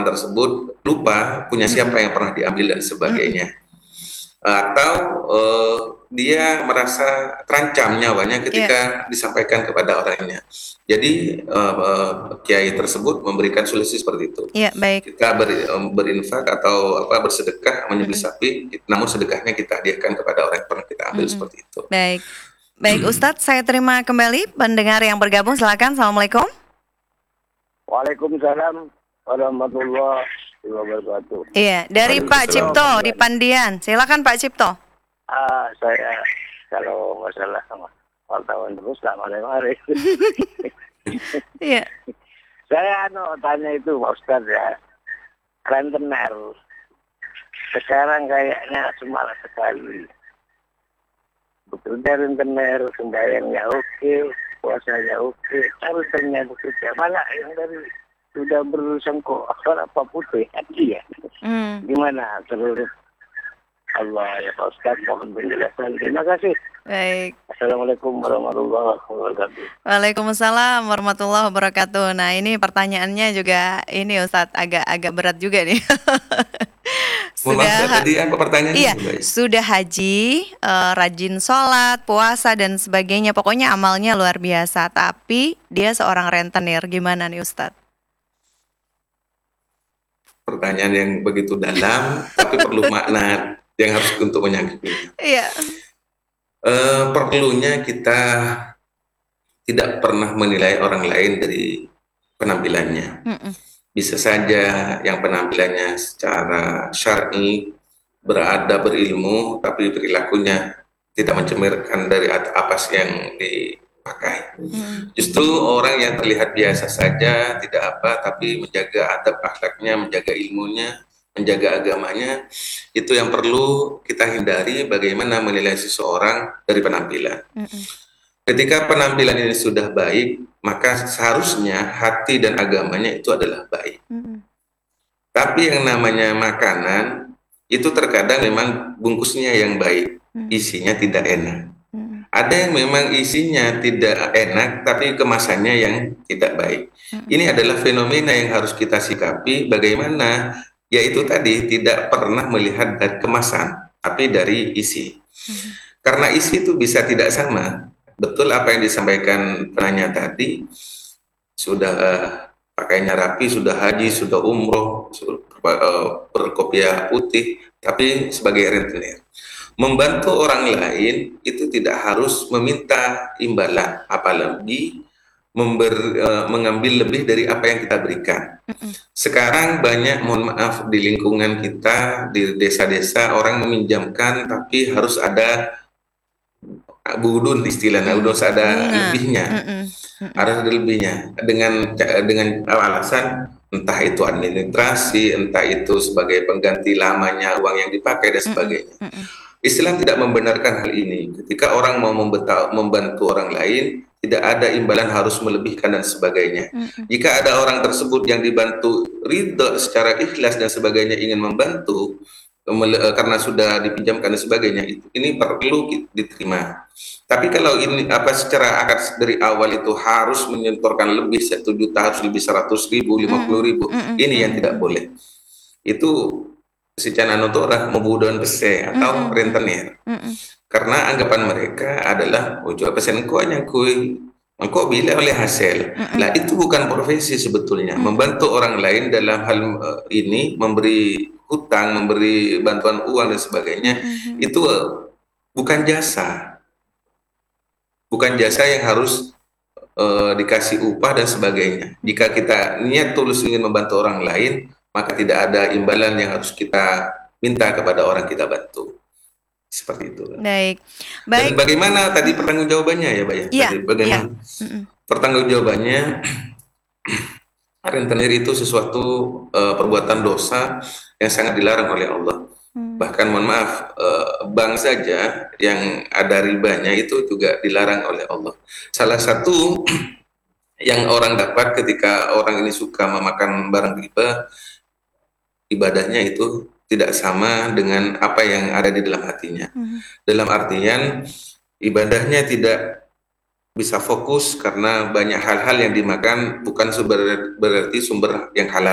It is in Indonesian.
tersebut lupa punya siapa yang pernah diambil dan sebagainya, atau dia merasa terancam nyawanya Iya. ketika disampaikan kepada orangnya. Jadi kiai tersebut memberikan solusi seperti itu. Iya, baik. Kita berinfak atau bersedekah menyembelih Mm-mm. sapi, namun sedekahnya kita hadiahkan kepada orang yang pernah kita ambil, Mm-mm. seperti itu. Baik. Baik, Ustadz, saya terima kembali pendengar yang bergabung. Silakan. Assalamualaikum. Waalaikumsalam warahmatullahi wabarakatuh. Iya, dari Pak Cipto di Pandian. Silakan Pak Cipto. Saya kalau masalah sama wartawan terus lama hari. Iya. Saya tanya itu Pak Ustadz ya, rentenir sekarang kayaknya semalas sekali. Bekerja rentenir, sembahyangnya oke, puasanya oke, tapi ternyata bekerja mana yang dari sudah bersengkok apa putih ya. Gimana terus? Allah ya Pak Ustaz, mohon penjelasan. Terima kasih. Baik. Assalamualaikum warahmatullahi wabarakatuh. Waalaikumsalam warahmatullahi wabarakatuh. Nah, ini pertanyaannya juga ini Ustadz agak berat juga nih. Sudah tadi apa pertanyaannya? Iya, sudah haji, rajin sholat, puasa dan sebagainya. Pokoknya amalnya luar biasa. Tapi dia seorang rentenir. Gimana nih Ustadz? Pertanyaan yang begitu dalam, tapi perlu makna yang harus untuk menyangkinya. Iya. Perlunya kita tidak pernah menilai orang lain dari penampilannya. Bisa saja yang penampilannya secara syar'i, beradab, berilmu, tapi perilakunya tidak mencemirkan dari apa yang dipakai. Justru orang yang terlihat biasa saja, tidak apa, tapi menjaga adab akhlaknya, menjaga ilmunya, menjaga agamanya, itu yang perlu kita hindari. Bagaimana menilai seseorang dari penampilan. Ketika penampilan ini sudah baik, maka seharusnya hati dan agamanya itu adalah baik. Tapi yang namanya makanan, itu terkadang memang bungkusnya yang baik, isinya tidak enak. Ada yang memang isinya tidak enak, tapi kemasannya yang tidak baik. Ini adalah fenomena yang harus kita sikapi, bagaimana yaitu tadi tidak pernah melihat dari kemasan, tapi dari isi. Karena isi itu bisa tidak sama. Betul apa yang disampaikan penanya tadi, sudah pakainya rapi, sudah haji, sudah umroh, berkopiah putih, tapi sebagai rentenir. Membantu orang lain itu tidak harus meminta imbalan, apalagi mengambil lebih dari apa yang kita berikan. Sekarang banyak, mohon maaf, di lingkungan kita, di desa-desa, orang meminjamkan tapi harus ada budun istilahnya, harus ada lebihnya. Harus ada lebihnya dengan alasan entah itu administrasi, entah itu sebagai pengganti lamanya uang yang dipakai dan sebagainya. Islam tidak membenarkan hal ini. Ketika orang mau membantu orang lain, tidak ada imbalan harus melebihkan dan sebagainya. Jika ada orang tersebut yang dibantu ridho secara ikhlas dan sebagainya, ingin membantu karena sudah dipinjamkan dan sebagainya, ini perlu diterima. Tapi kalau ini secara akad dari awal itu harus menyentorkan lebih 1 juta, harus lebih 100.000, 50.000, ini yang tidak boleh. Itu secara notora membudahan bese atau rentenir. Karena anggapan mereka adalah jual pesen engkau bila oleh hasil. Lah itu bukan profesi sebetulnya. Membantu orang lain dalam hal ini, memberi hutang, memberi bantuan uang dan sebagainya, itu bukan jasa. Bukan jasa yang harus dikasih upah dan sebagainya. Jika kita niat tulus ingin membantu orang lain, maka tidak ada imbalan yang harus kita minta kepada orang kita bantu. Seperti itu. Baik. Dan bagaimana tadi pertanggungjawabannya ya, Mbak ya? Iya. Bagaimana pertanggungjawabannya? Rentenir itu sesuatu perbuatan dosa yang sangat dilarang oleh Allah. Bahkan mohon maaf, bank saja yang ada ribanya itu juga dilarang oleh Allah. Salah satu yang orang dapat ketika orang ini suka memakan barang riba, ibadahnya itu tidak sama dengan apa yang ada di dalam hatinya. Dalam artian ibadahnya tidak bisa fokus karena banyak hal-hal yang dimakan bukan berarti sumber yang halal.